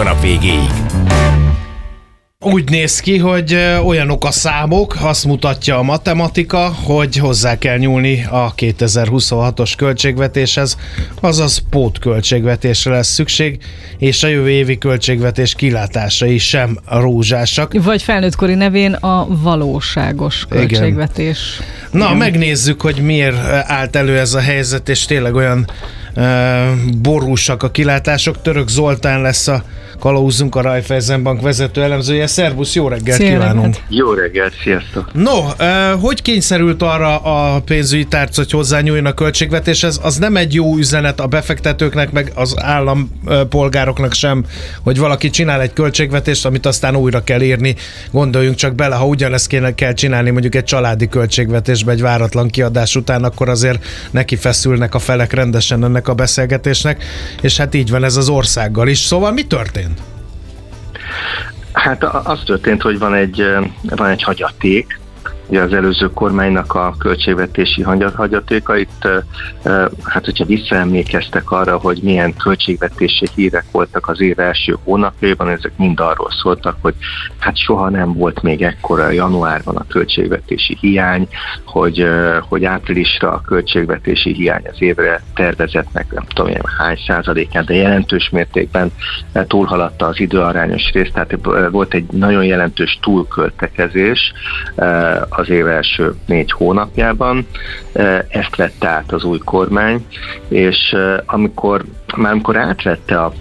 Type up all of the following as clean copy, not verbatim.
munkanap végéig. Úgy néz ki, hogy olyanok a számok, azt mutatja a matematika, hogy hozzá kell nyúlni a 2026-os költségvetéshez, azaz pótköltségvetésre lesz szükség, és a jövő évi költségvetés kilátásai sem rózsásak. Vagy felnőttkori nevén a valóságos költségvetés. Igen. Na, megnézzük, hogy miért állt elő ez a helyzet, és tényleg olyan borúsak a kilátások. Török Zoltán lesz a Kalauzunk a Raiffeisenbank vezető elemzője. Szervusz, jó reggelt kívánunk! Jó reggelt, sziasztok! No, hogy kényszerült arra a pénzügyi tárca, hogy hozzányúljon a költségvetéshez? Az nem egy jó üzenet a befektetőknek, meg az állampolgároknak sem, hogy valaki csinál egy költségvetést, amit aztán újra kell írni. Gondoljunk csak bele, ha ugyanezt kell csinálni mondjuk egy családi költségvetésbe egy váratlan kiadás után, akkor azért neki feszülnek a felek rendesen ennek a beszélgetésnek, és hát így van ez az országgal is. Szóval mi történt? Hát az történt, hogy van egy hagyaték, ugye az előző kormánynak a költségvetési hagyatéka. Itt, hát hogyha visszaemlékeztek arra, hogy milyen költségvetési hírek voltak az év első hónapjában, ezek mind arról szóltak, hogy hát soha nem volt még ekkora januárban a költségvetési hiány, hogy áprilisra a költségvetési hiány az évre tervezetnek nem tudom hány százalékán, de jelentős mértékben túlhaladta az időarányos részt, tehát volt egy nagyon jelentős túlköltekezés az év első 4 hónapjában. Ezt vette át az új kormány, és amikor átvette a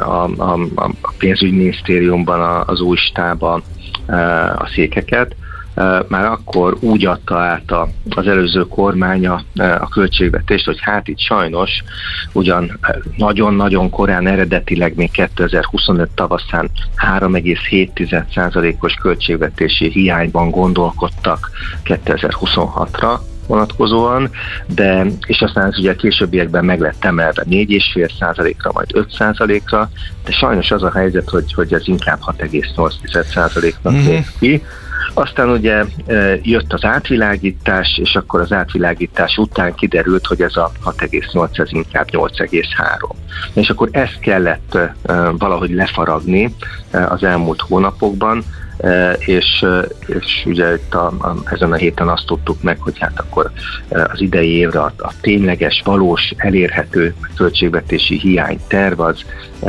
pénzügyminisztériumban az új stáb a székeket, már akkor úgy adta át az előző kormány a költségvetést, hogy hát itt sajnos ugyan nagyon-nagyon korán, eredetileg még 2025 tavaszán 3,7%-os költségvetési hiányban gondolkodtak 2026-ra vonatkozóan, és aztán ez ugye a későbbiekben meg lett emelve 4,5%-ra, majd 5%-ra, de sajnos az a helyzet, hogy ez inkább 6,8%-nak néz ki. Aztán ugye jött az átvilágítás, és akkor az átvilágítás után kiderült, hogy ez a 6,8, ez inkább 8,3. És akkor ezt kellett valahogy lefaragni az elmúlt hónapokban, és ugye itt ezen a héten azt tudtuk meg, hogy hát akkor az idei évre a tényleges, valós, elérhető költségvetési hiányterv az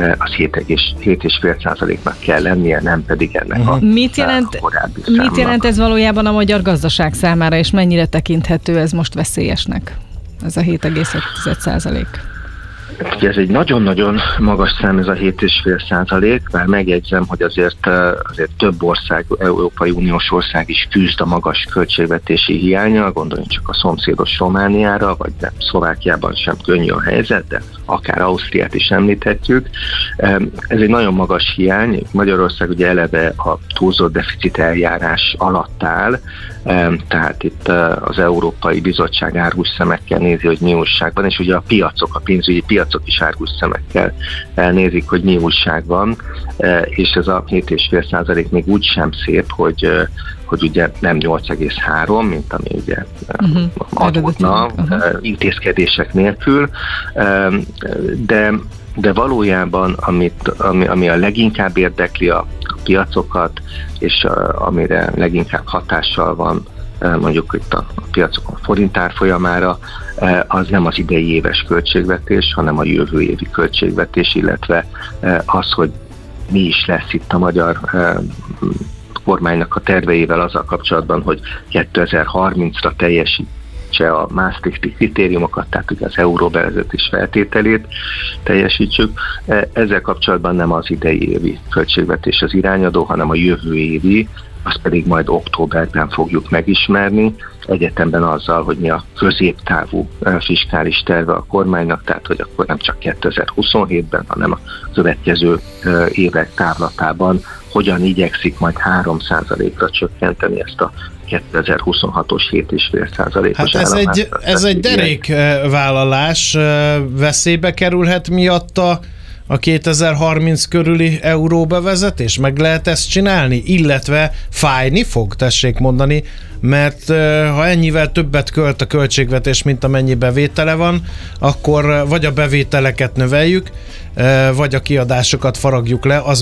7,5%-nak kell lennie, nem pedig ennek a Mit jelent ez valójában a magyar gazdaság számára, és mennyire tekinthető ez most veszélyesnek, ez a 7,5%? Ugye ez egy nagyon-nagyon magas szám, ez a 7,5%, bár megjegyzem, hogy azért több ország, Európai Uniós ország is küzd a magas költségvetési hiánnyal, gondoljunk csak a szomszédos Romániára, vagy nem, Szlovákiában sem könnyű a helyzet, de akár Ausztriát is említhetjük. Ez egy nagyon magas hiány, Magyarország ugye eleve a túlzott deficit eljárás alatt áll, tehát itt az Európai Bizottság árgus szemekkel nézi, hogy mi újság van, és ugye a pénzügyi piacok is árgus szemekkel nézik, hogy mi újság van, és ez a 7,5% még úgy sem szép, hogy ugye nem 8,3, mint ami ugye adódna intézkedések nélkül, de valójában ami a leginkább érdekli a piacokat, és amire leginkább hatással van mondjuk itt a piacokon forint árfolyamára, az nem az idei éves költségvetés, hanem a jövő évi költségvetés, illetve az, hogy mi is lesz itt a magyar kormánynak a terveivel azzal kapcsolatban, hogy 2030-ra teljesítse a Maastrichti kritériumokat, tehát ugye az euróbevezetés feltételét teljesítsük. Ezzel kapcsolatban nem az idei évi költségvetés az irányadó, hanem a jövő évi, azt pedig majd októberben fogjuk megismerni, egyetemben azzal, hogy mi a középtávú fiskális terve a kormánynak, tehát hogy akkor nem csak 2027-ben, hanem a következő évek távlatában hogyan igyekszik majd 3%-ra csökkenteni ezt a 2026-os 7,5%-os Hát ez egy derékvállalás, veszélybe kerülhet miatta a 2030 körüli euróbevezetés? Meg lehet ezt csinálni? Illetve fájni fog, tessék mondani, mert ha ennyivel többet költ a költségvetés, mint amennyi bevétele van, akkor vagy a bevételeket növeljük, vagy a kiadásokat faragjuk le, az